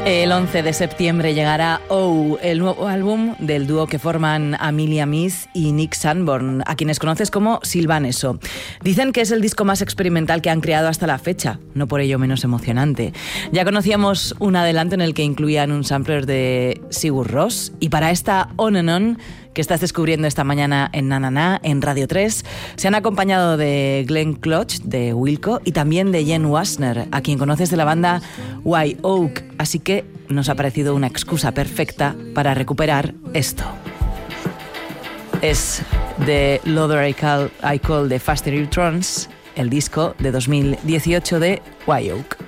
El 11 de septiembre llegará Oh, el nuevo álbum del dúo que forman Amelia Meath y Nick Sanborn, a quienes conoces como Sylvaneso. Dicen que es el disco más experimental que han creado hasta la fecha, no por ello menos emocionante. Ya conocíamos un adelanto en el que incluían un sampler de Sigur Rós, y para esta On and On que estás descubriendo esta mañana en Na Na Na, en Radio 3, se han acompañado de Glenn Clutch, de Wilco, y también de Jen Wasner, a quien conoces de la banda Wye Oak, así que nos ha parecido una excusa perfecta para recuperar esto. Es de Loader I Call de Faster Electrons, el disco de 2018 de Wye Oak.